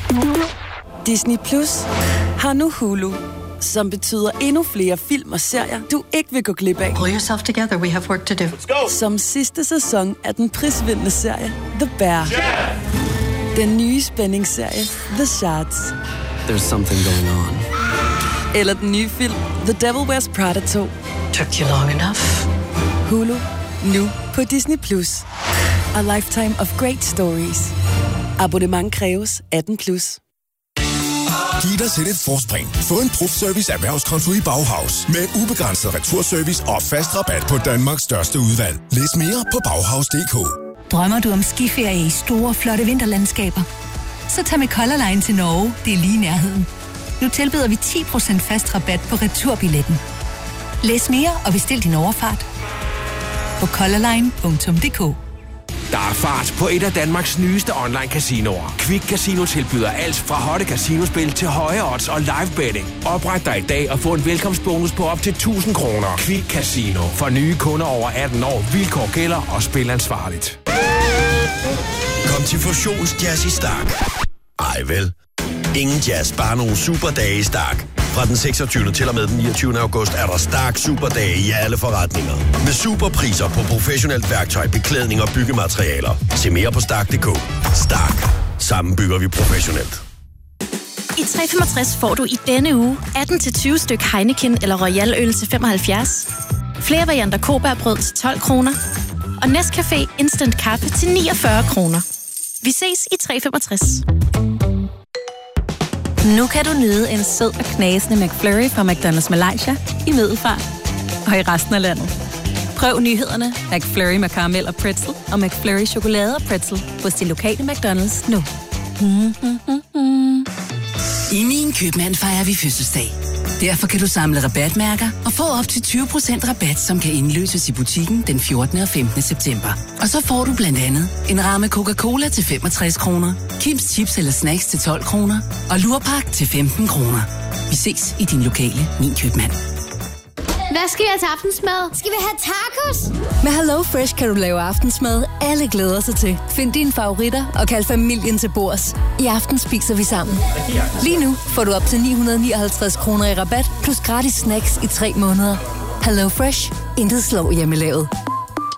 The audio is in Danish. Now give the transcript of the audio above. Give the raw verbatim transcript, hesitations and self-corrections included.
Disney Plus har nu Hulu, som betyder endnu flere film og serier, du ikke vil gå glip af. Pull yourself together, we have work to do. Let's go! Som sidste sæson af den prisvindende serie The Bear. Yeah! Den nye spændingsserie The Shards. There's something going on. Eller den nye film The Devil Wears Prada to. Took you long enough. Hulu, nu på Disney Plus. A lifetime of great stories. Abonnement kræves atten plus. Giv dig selv et forspring. Få en Profservice erhvervskonto i Bauhaus. Med ubegrænset returservice og fast rabat på Danmarks største udvalg. Læs mere på bauhaus punktum d k. Drømmer du om skiferie i store, flotte vinterlandskaber? Så tag med Color Line til Norge. Det er lige i nærheden. Nu tilbyder vi ti procent fast rabat på returbilletten. Læs mere og bestil din overfart på colorline punktum d k. Der er fart på et af Danmarks nyeste online-casinoer. Quick Casino tilbyder alt fra hotte casinospil til høje odds og live betting. Opret dig i dag og få en velkomstbonus på op til tusind kroner. Quick Casino. For nye kunder over atten år. Vilkår gælder og spil ansvarligt. Kom til Fusions Jazz i Stark. Ej vel. Ingen jazz, bare nogle superdage i Stark. Fra den seksogtyvende til og med den niogtyvende august er der Stark Superdage i alle forretninger. Med superpriser på professionelt værktøj, beklædning og byggematerialer. Se mere på stark punktum d k. Stark. Sammen bygger vi professionelt. I tre femogtres får du i denne uge atten til tyve styk Heineken eller Royal øl til femoghalvfjerds. Flere varianter Kobærbrød til tolv kroner. Og Nescafé Instant Kaffe til niogfyrre kroner. Vi ses i tre femogtres. Nu kan du nyde en sød og knasende McFlurry fra McDonald's Malaysia i Middelfart og i resten af landet. Prøv nyhederne McFlurry med karamel og pretzel og McFlurry chokolade og pretzel hos din lokale McDonald's nu. Mm-hmm. I Min Købmand fejrer vi fødselsdag. Derfor kan du samle rabatmærker og få op til tyve procent rabat, som kan indløses i butikken den fjortende og femtende september. Og så får du blandt andet en ramme Coca-Cola til femogtres kroner, Kims Chips eller Snacks til tolv kroner og Lurpak til femten kroner. Vi ses i din lokale Min Købmand. Hvad skal jeg til aftensmad? Skal vi have tacos? Med Hello Fresh kan du lave aftensmad, alle glæder sig til. Find dine favoritter og kald familien til bords. I aften spiser vi sammen. Lige nu får du op til ni hundrede nioghalvtreds kroner i rabat, plus gratis snacks i tre måneder. Hello Fresh. Intet slår hjemmelavet.